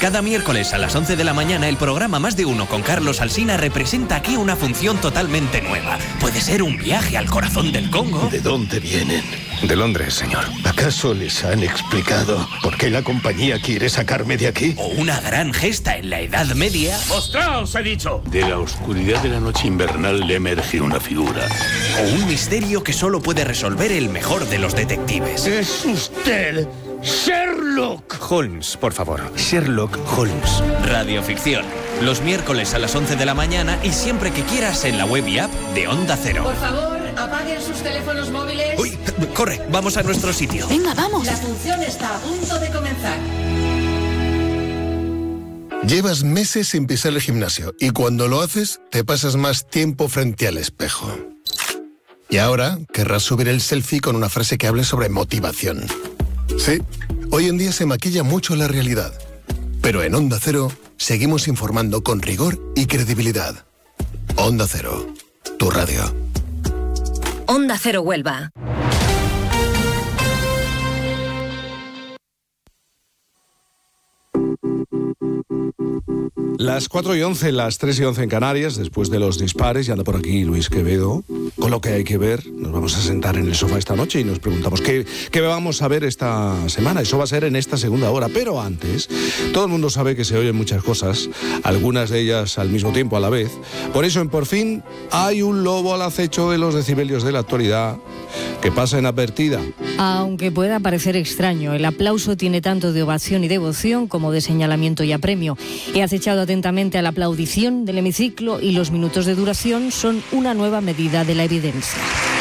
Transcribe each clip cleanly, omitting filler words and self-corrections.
Cada miércoles a las 11 de la mañana el programa Más de Uno con Carlos Alsina representa aquí una función totalmente nueva. Puede ser un viaje al corazón del Congo. ¿De dónde vienen? De Londres, señor. ¿Acaso les han explicado por qué la compañía quiere sacarme de aquí? O una gran gesta en la Edad Media. ¡Mostraos, he dicho! De la oscuridad de la noche invernal le emerge una figura. O un misterio que solo puede resolver el mejor de los detectives. ¡Es usted Sherlock Holmes, por favor. Sherlock Holmes. Radioficción. Los miércoles a las 11 de la mañana y siempre que quieras en la web y app de Onda Cero. Por favor, apaguen sus teléfonos móviles. ¡Uy! Corre, vamos a nuestro sitio. Venga, vamos. La función está a punto de comenzar. Llevas meses sin pisar el gimnasio y cuando lo haces te pasas más tiempo frente al espejo. Y ahora querrás subir el selfie con una frase que hable sobre motivación. Sí, hoy en día se maquilla mucho la realidad, pero en Onda Cero seguimos informando con rigor y credibilidad. Onda Cero, tu radio. Onda Cero Huelva. Las 4:11, las 3:11 en Canarias, después de los dispares, ya anda por aquí Luis Quevedo, con lo que hay que ver. Nos vamos a sentar en el sofá esta noche y nos preguntamos qué vamos a ver esta semana. Eso va a ser en esta segunda hora, pero antes, todo el mundo sabe que se oyen muchas cosas, algunas de ellas al mismo tiempo, a la vez. Por eso, en Por Fin, hay un lobo al acecho de los decibelios de la actualidad que pasa inadvertida. Aunque pueda parecer extraño, el aplauso tiene tanto de ovación y devoción como de señalamiento y apremio. He acechado atentamente a la aplaudición del hemiciclo y los minutos de duración son una nueva medida de la evidencia.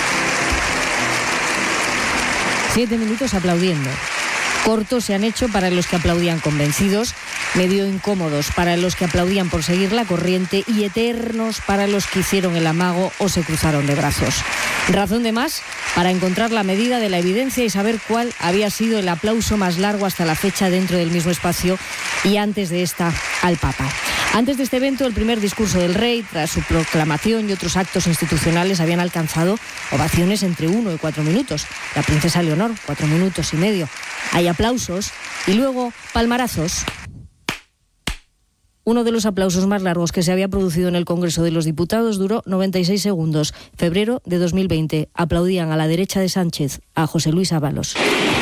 7 minutos aplaudiendo. Cortos se han hecho para los que aplaudían convencidos, medio incómodos para los que aplaudían por seguir la corriente y eternos para los que hicieron el amago o se cruzaron de brazos. Razón de más para encontrar la medida de la evidencia y saber cuál había sido el aplauso más largo hasta la fecha dentro del mismo espacio y antes de esta al Papa. Antes de este evento, el primer discurso del rey, tras su proclamación y otros actos institucionales, habían alcanzado ovaciones entre 1 y 4 minutos. La princesa Leonor, 4 minutos y medio. Hay aplausos y luego palmarazos. Uno de los aplausos más largos que se había producido en el Congreso de los Diputados duró 96 segundos. Febrero de 2020. Aplaudían a la derecha de Sánchez a José Luis Ábalos.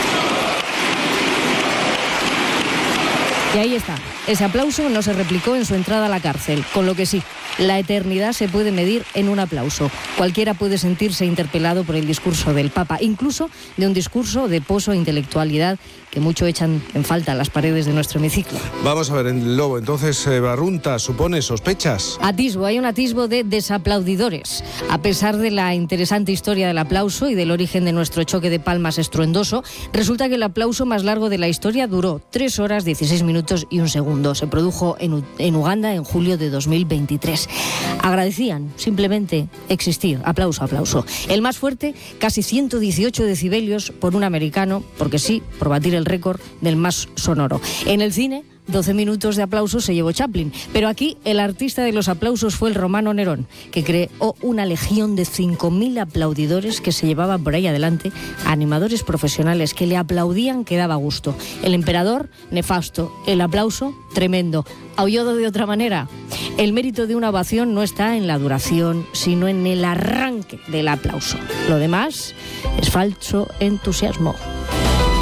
Y ahí está. Ese aplauso no se replicó en su entrada a la cárcel, con lo que sí, la eternidad se puede medir en un aplauso. Cualquiera puede sentirse interpelado por el discurso del Papa, incluso de un discurso de pozo e intelectualidad que mucho echan en falta las paredes de nuestro hemiciclo. Vamos a ver, en Lobo, entonces, Barrunta, ¿supone sospechas? Hay un atisbo de desaplaudidores. A pesar de la interesante historia del aplauso y del origen de nuestro choque de palmas estruendoso, resulta que el aplauso más largo de la historia duró 3 horas, 16 minutos y 1 segundo. Se produjo en Uganda en julio de 2023. Agradecían simplemente existir. Aplauso, aplauso. El más fuerte, casi 118 decibelios por un americano, porque sí, por batir el récord del más sonoro. En el cine, 12 minutos de aplausos se llevó Chaplin, pero aquí el artista de los aplausos fue el romano Nerón, que creó una legión de 5.000 aplaudidores que se llevaban por ahí adelante, animadores profesionales que le aplaudían que daba gusto. El emperador, nefasto. El aplauso, tremendo. ¿Aullado de otra manera? El mérito de una ovación no está en la duración, sino en el arranque del aplauso. Lo demás es falso entusiasmo.